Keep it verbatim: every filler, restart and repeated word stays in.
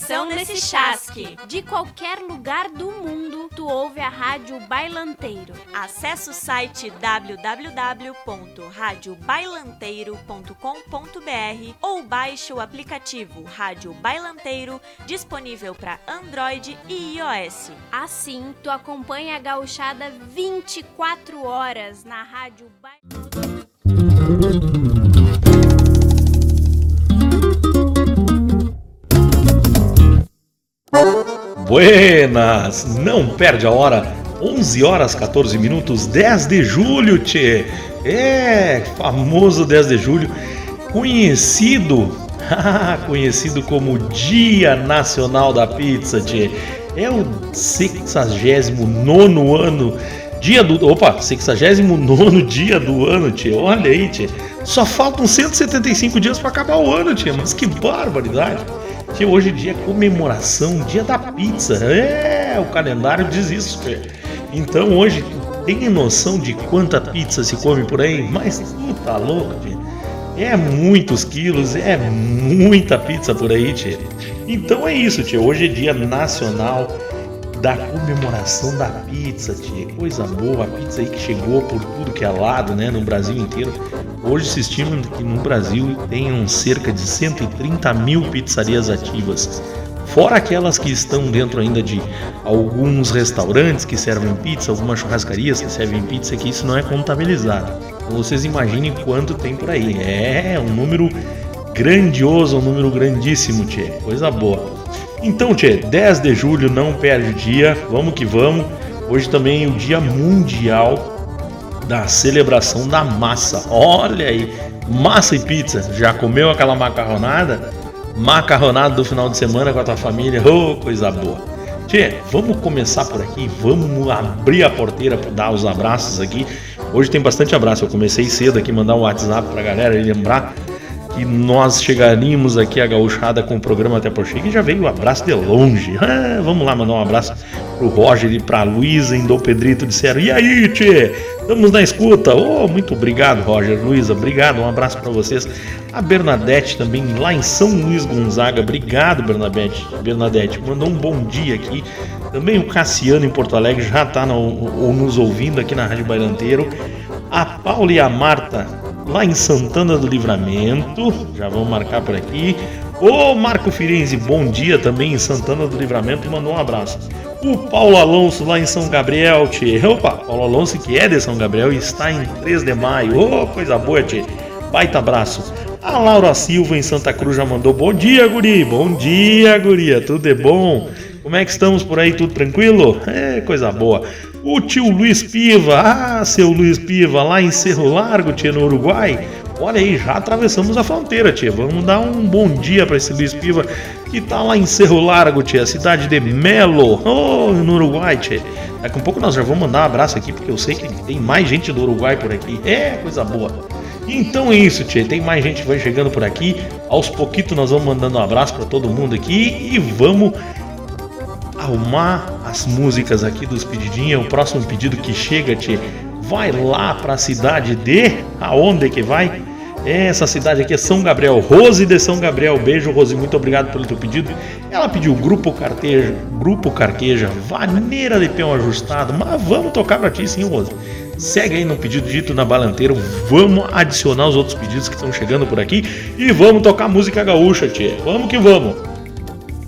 Atenção nesse chasque! De qualquer lugar do mundo, tu ouve a Rádio Bailanteiro. Acesse o site w w w ponto rádio bailanteiro ponto com ponto b r ou baixe o aplicativo Rádio Bailanteiro, disponível para Android e iOS. Assim, tu acompanha a gauchada vinte e quatro horas na Rádio Bailanteiro. Buenas! Não perde a hora, onze horas quatorze minutos, dez de julho, tchê! É, famoso dez de julho, conhecido, conhecido como Dia Nacional da Pizza, tchê! É o sexagésimo nono ano, dia do... Opa, sexagésimo nono dia do ano, tchê! Olha aí, tchê! Só faltam cento e setenta e cinco dias para acabar o ano, tchê! Mas que barbaridade! Que hoje é dia comemoração, dia da pizza. É, o calendário diz isso. Então hoje tu tem noção de quanta pizza se come por aí? Mas tu tá louco, tia? É muitos quilos, é muita pizza por aí, tia. Então é isso, tia. Hoje é dia nacional da comemoração da pizza, tia. Coisa boa, a pizza aí que chegou por tudo que é lado, né, no Brasil inteiro. Hoje se estima que no Brasil tenham cerca de cento e trinta mil pizzarias ativas, fora aquelas que estão dentro ainda de alguns restaurantes que servem pizza, algumas churrascarias que servem pizza, que isso não é contabilizado. Então vocês imaginem quanto tem por aí. É um número grandioso, um número grandíssimo, tchê. Coisa boa. Então, tchê, dez de julho, não perde o dia, vamos que vamos. Hoje também é o Dia Mundial da celebração da massa. Olha aí, massa e pizza. Já comeu aquela macarronada? Macarronada do final de semana com a tua família? Oh, coisa boa. Tchê, vamos começar por aqui. Vamos abrir a porteira para dar os abraços aqui. Hoje tem bastante abraço. Eu comecei cedo aqui, mandar um WhatsApp pra galera e lembrar que nós chegaríamos aqui a gauchada com o programa Até por Chega e já veio o abraço de longe. Ah, vamos lá mandar um abraço pro Roger e pra Luísa em Dom Pedrito, disseram: e aí, tchê, estamos na escuta. Oh, muito obrigado, Roger, Luísa, obrigado, um abraço para vocês. A Bernadette também lá em São Luís Gonzaga, obrigado, Bernadette, Bernadette, mandou um bom dia aqui. Também o Cassiano em Porto Alegre já tá no, ou nos ouvindo aqui na Rádio Bailanteiro. A Paula e a Marta lá em Santana do Livramento, já vamos marcar por aqui. O Marco Firenze, bom dia também em Santana do Livramento, mandou um abraço. O Paulo Alonso lá em São Gabriel, tchê. Opa, Paulo Alonso que é de São Gabriel e está em três de maio. Oh, coisa boa, tchê. Baita abraço. A Laura Silva em Santa Cruz já mandou bom dia, guri. Bom dia, guria. Tudo é bom? Como é que estamos por aí? Tudo tranquilo? É, coisa boa. O tio Luiz Piva, ah, seu Luiz Piva, lá em Cerro Largo, tchê, no Uruguai. Olha aí, já atravessamos a fronteira, tchê. Vamos dar um bom dia para esse Luiz Piva que tá lá em Cerro Largo, tchê, a cidade de Melo, oh, no Uruguai, tchê. Daqui a pouco nós já vamos mandar um abraço aqui, porque eu sei que tem mais gente do Uruguai por aqui. É, coisa boa. Então é isso, tchê. Tem mais gente que vai chegando por aqui. Aos pouquitos nós vamos mandando um abraço para todo mundo aqui e vamos arrumar as músicas aqui dos pedidinhos. O próximo pedido que chega, tchê, vai lá para a cidade de... Aonde que vai? Essa cidade aqui é São Gabriel. Rose de São Gabriel. Beijo, Rose, muito obrigado pelo teu pedido. Ela pediu Grupo Carqueja, Grupo Carqueja, Vaneira de Peão Ajustado. Mas vamos tocar pra ti sim, Rose. Segue aí no pedido dito na Bailanteiro. Vamos adicionar os outros pedidos que estão chegando por aqui e vamos tocar música gaúcha, tchê. Vamos que vamos.